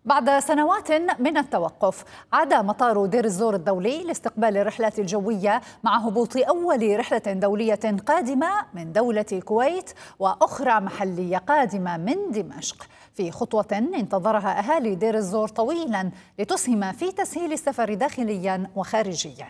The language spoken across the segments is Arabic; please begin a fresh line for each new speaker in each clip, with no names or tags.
بعد سنوات من التوقف عاد مطار دير الزور الدولي لاستقبال الرحلات الجوية مع هبوط أول رحلة دولية قادمة من دولة الكويت وأخرى محلية قادمة من دمشق، في خطوة انتظرها أهالي دير الزور طويلا لتسهم في تسهيل السفر داخليا وخارجيا.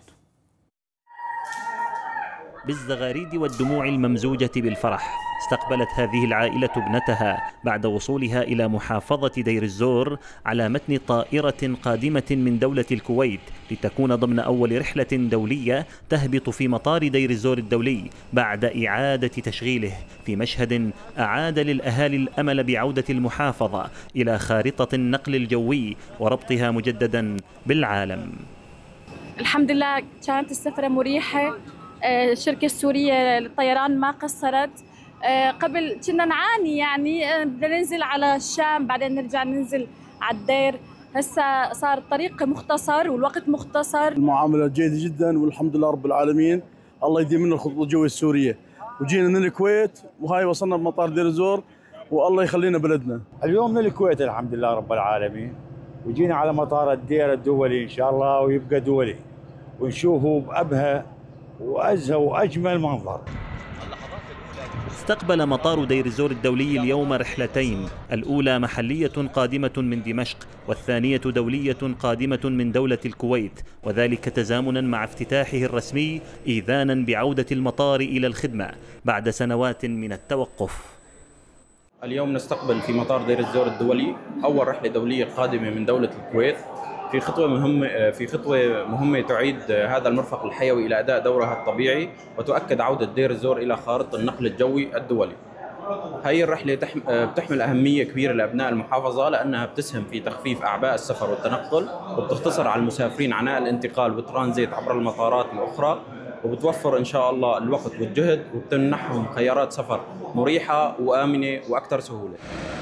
بالزغاريد والدموع الممزوجة بالفرح استقبلت هذه العائلة ابنتها بعد وصولها إلى محافظة دير الزور على متن طائرة قادمة من دولة الكويت لتكون ضمن أول رحلة دولية تهبط في مطار دير الزور الدولي بعد إعادة تشغيله، في مشهد أعاد للأهالي الأمل بعودة المحافظة إلى خارطة النقل الجوي وربطها مجددا بالعالم.
الحمد لله كانت السفرة مريحة. الشركة السورية للطيران ما قصرت. قبل كنا نعاني يعني بدنا ننزل على الشام بعدين نرجع ننزل على الدير، هسه صار الطريق مختصر والوقت مختصر.
المعاملة جيدة جدا والحمد لله رب العالمين، الله يديم لنا الخطوط الجوية السورية، وجينا من الكويت وهاي وصلنا بمطار دير الزور والله يخلينا بلدنا.
اليوم من الكويت الحمد لله رب العالمين، وجينا على مطار الدير الدولي إن شاء الله ويبقى دولي ونشوفه بأبهى وأزهى وأجمل منظر.
استقبل مطار دير الزور الدولي اليوم رحلتين، الأولى محلية قادمة من دمشق والثانية دولية قادمة من دولة الكويت، وذلك تزامنا مع افتتاحه الرسمي إيذانا بعودة المطار إلى الخدمة بعد سنوات من التوقف.
اليوم نستقبل في مطار دير الزور الدولي أول رحلة دولية قادمة من دولة الكويت في خطوة مهمة تعيد هذا المرفق الحيوي إلى أداء دورها الطبيعي وتؤكد عودة دير الزور إلى خارطة النقل الجوي الدولي. هذه الرحلة بتحمل أهمية كبيرة لأبناء المحافظة لأنها بتسهم في تخفيف أعباء السفر والتنقل، وبتختصر على المسافرين عناء الانتقال والترانزيت عبر المطارات الأخرى، وبتوفر إن شاء الله الوقت والجهد، وبتمنحهم خيارات سفر مريحة وآمنة وأكثر سهولة.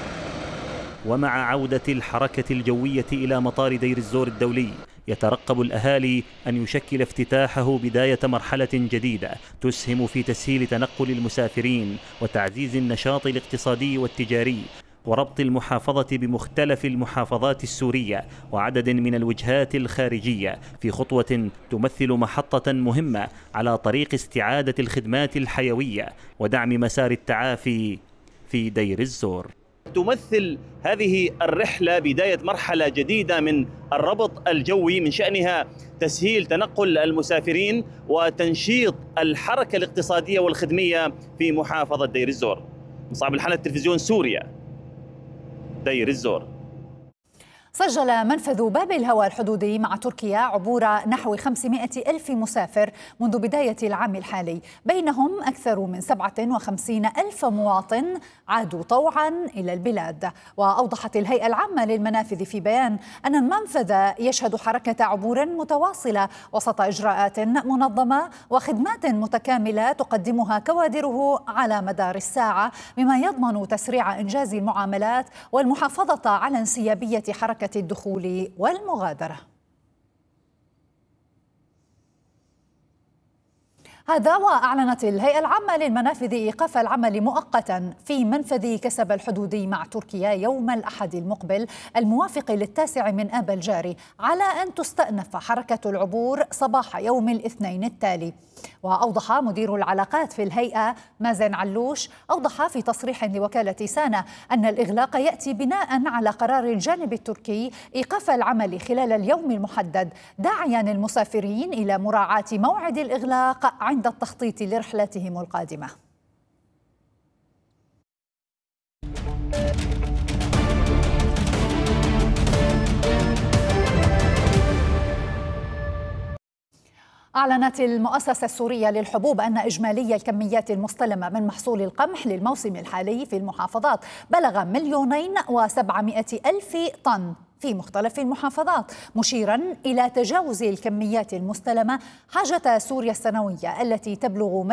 ومع عودة الحركة الجوية إلى مطار دير الزور الدولي يترقب الأهالي أن يشكل افتتاحه بداية مرحلة جديدة تسهم في تسهيل تنقل المسافرين وتعزيز النشاط الاقتصادي والتجاري وربط المحافظة بمختلف المحافظات السورية وعدد من الوجهات الخارجية، في خطوة تمثل محطة مهمة على طريق استعادة الخدمات الحيوية ودعم مسار التعافي في دير الزور. تمثل هذه الرحلة بداية مرحلة جديدة من الربط الجوي من شأنها تسهيل تنقل المسافرين وتنشيط الحركة الاقتصادية والخدمية في محافظة دير الزور. مصعب الحنة، تلفزيون سوريا، دير الزور.
سجل منفذ باب الهواء الحدودي مع تركيا عبور نحو 500 ألف مسافر منذ بداية العام الحالي، بينهم أكثر من 57 ألف مواطن عادوا طوعا إلى البلاد. وأوضحت الهيئة العامة للمنافذ في بيان أن المنفذ يشهد حركة عبور متواصلة وسط إجراءات منظمة وخدمات متكاملة تقدمها كوادره على مدار الساعة، مما يضمن تسريع إنجاز المعاملات والمحافظة على انسيابية حركة الدخول والمغادرة. هذا وأعلنت الهيئة العامة للمنافذ إيقاف العمل مؤقتا في منفذ كسب الحدودي مع تركيا يوم الأحد المقبل الموافق ل9 من آب الجاري، على أن تستأنف حركة العبور صباح يوم الاثنين التالي. وأوضح مدير العلاقات في الهيئة مازن علوش في تصريح لوكالة سانا أن الإغلاق يأتي بناء على قرار الجانب التركي إيقاف العمل خلال اليوم المحدد، داعيا المسافرين إلى مراعاة موعد الإغلاق عند التخطيط لرحلتهم القادمة. أعلنت المؤسسة السورية للحبوب أن إجمالي الكميات المستلمة من محصول القمح للموسم الحالي في المحافظات بلغ 2,700,000 طن في مختلف المحافظات، مشيرا إلى تجاوز الكميات المستلمة حاجة سوريا السنوية التي تبلغ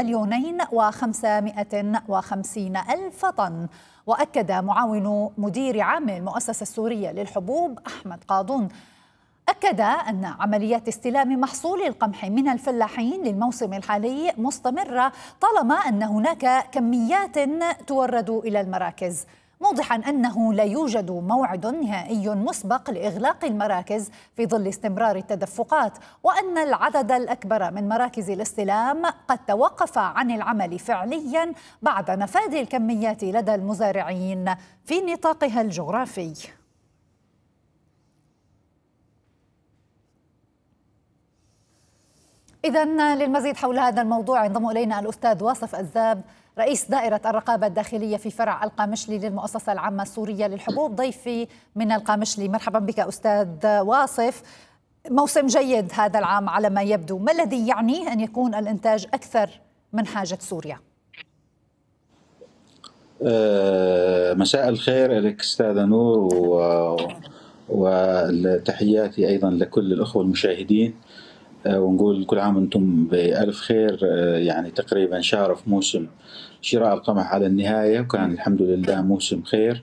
2,250,000 طن. وأكد معاون مدير عام المؤسسة السورية للحبوب أحمد قاضون أن عمليات استلام محصول القمح من الفلاحين للموسم الحالي مستمرة طالما أن هناك كميات تورد إلى المراكز، موضحا أنه لا يوجد موعد نهائي مسبق لإغلاق المراكز في ظل استمرار التدفقات، وأن العدد الأكبر من مراكز الاستلام قد توقف عن العمل فعليا بعد نفاذ الكميات لدى المزارعين في نطاقها الجغرافي. إذن للمزيد حول هذا الموضوع ينضم إلينا الأستاذ واصف الزاب، رئيس دائرة الرقابة الداخلية في فرع القامشلي للمؤسسة العامة السورية للحبوب، ضيفي من القامشلي. مرحبا بك أستاذ واصف. موسم جيد هذا العام على ما يبدو، ما الذي يعني أن يكون الإنتاج أكثر من حاجة سوريا؟
مساء الخير لك أستاذة نور، وتحياتي أيضا لكل الأخوة المشاهدين، ونقول كل عام وانتم بألف خير. يعني تقريبا شارف موسم شراء القمح على النهاية، وكان الحمد لله موسم خير.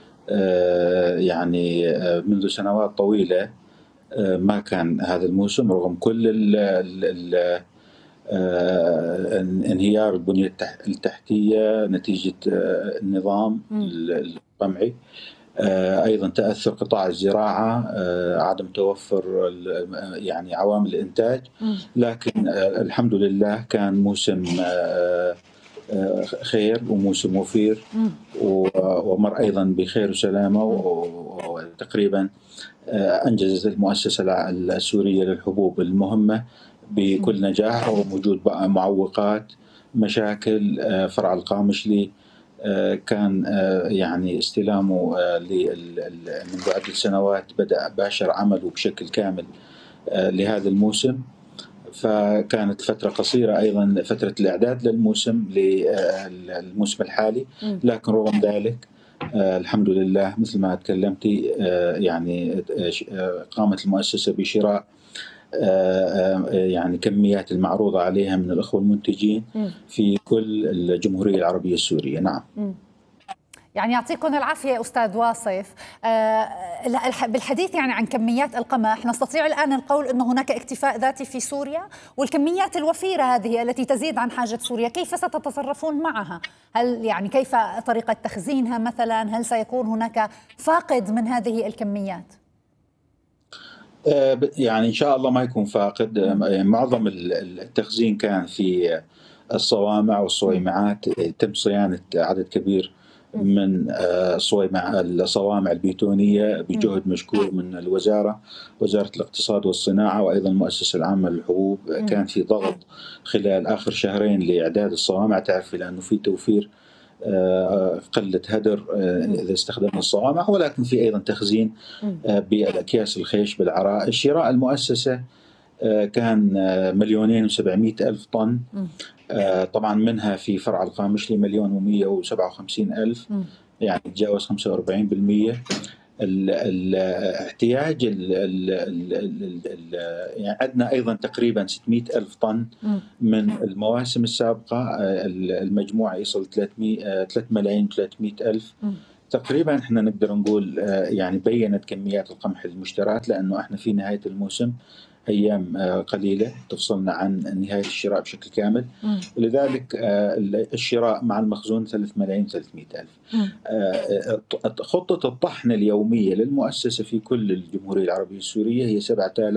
يعني منذ سنوات طويلة ما كان هذا الموسم رغم كل انهيار البنية التحتية نتيجة النظام القمعي، أيضا تأثر قطاع الزراعة، عدم توفر يعني عوامل الإنتاج، لكن الحمد لله كان موسم خير وموسم وفير، ومر أيضا بخير وسلامة، وتقريبا أنجزت المؤسسة السورية للحبوب المهمة بكل نجاح، ووجود معوقات مشاكل. فرع القامشلي كان يعني استلامه منذ عدة سنوات بدأ باشر عمله بشكل كامل لهذا الموسم، فكانت فترة قصيرة أيضا فترة الإعداد للموسم الحالي، لكن رغم ذلك الحمد لله مثل ما تكلمتي يعني قامت المؤسسة بشراء يعني كميات المعروضة عليها من الأخوة المنتجين في كل الجمهورية العربية السورية. نعم.
يعني يعطيكم العافية أستاذ واصف. بالحديث يعني عن كميات القمح، نستطيع الآن القول أن هناك اكتفاء ذاتي في سوريا، والكميات الوفيرة هذه التي تزيد عن حاجة سوريا كيف ستتصرفون معها؟ هل يعني كيف طريقة تخزينها مثلا؟ هل سيكون هناك فاقد من هذه الكميات؟
يعني إن شاء الله ما يكون فاقد. معظم التخزين كان في الصوامع والصويمعات، تم صيانة عدد كبير من الصوامع البيتونية بجهد مشكور من وزارة الاقتصاد والصناعة، وأيضا المؤسسة العامة للحبوب. كان في ضغط خلال آخر شهرين لإعداد الصوامع، تعرفي لأنه في توفير قلة هدر إذا استخدمنا الصوامع، ولكن في أيضا تخزين بالأكياس الخيش بالعراء. شراء المؤسسة كان 2,700,000 طن، طبعا منها في فرع القامشلي 1,157,000، يعني تجاوز 45%. الاحتياج يعني عندنا أيضا تقريبا 600,000 طن من المواسم السابقة، المجموعة يصل 3,300,000 تقريبا. احنا نقدر نقول يعني بينت كميات القمح المشترات، لأنه احنا في نهاية الموسم أيام قليلة تفصلنا عن نهاية الشراء بشكل كامل، ولذلك الشراء مع المخزون 3,300,000. خطة الطحن اليومية للمؤسسة في كل الجمهورية العربية السورية هي 7,000